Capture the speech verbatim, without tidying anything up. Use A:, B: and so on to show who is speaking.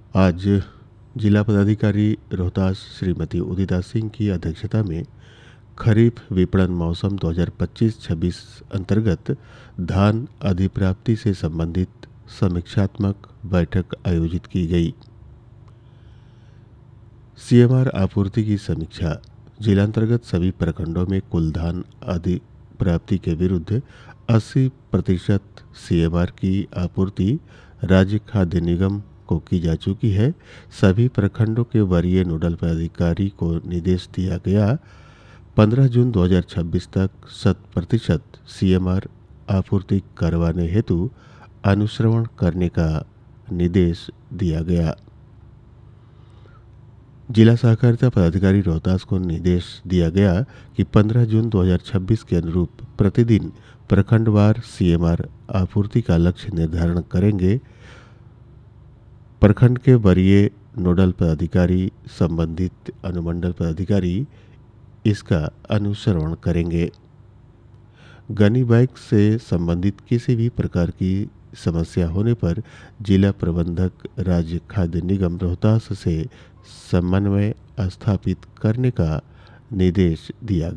A: आज जिला पदाधिकारी रोहतास श्रीमती उदिता सिंह की अध्यक्षता में खरीफ विपणन मौसम दो हज़ार पच्चीस छब्बीस अंतर्गत धान अधिप्राप्ति से संबंधित समीक्षात्मक बैठक आयोजित की गई। सीएमआर आपूर्ति की समीक्षा। जिलांतर्गत सभी प्रखंडों में कुल धान अधिप्राप्ति के विरुद्ध अस्सी प्रतिशत सीएमआर की आपूर्ति राज्य खाद्य निगम को की जा चुकी है। सभी प्रखंडों के वरीय नोडल पदाधिकारी को निर्देश दिया गया पंद्रह जून दो हज़ार छब्बीस तक शत प्रतिशत सीएमआर आपूर्ति करवाने हेतु अनुश्रवण करने का निर्देश दिया गया। जिला सहकारिता पदाधिकारी रोहतास को निर्देश दिया गया कि पंद्रह जून दो हज़ार छब्बीस के अनुरूप प्रतिदिन प्रखंडवार सीएमआर आपूर्ति का लक्ष्य निर्धारण करेंगे। प्रखंड के वरीय नोडल पदाधिकारी संबंधित अनुमंडल पदाधिकारी इसका अनुसरण करेंगे। गनी बैग से संबंधित किसी भी प्रकार की समस्या होने पर जिला प्रबंधक राज्य खाद्य निगम रोहतास से समन्वय स्थापित करने का निर्देश दिया गया।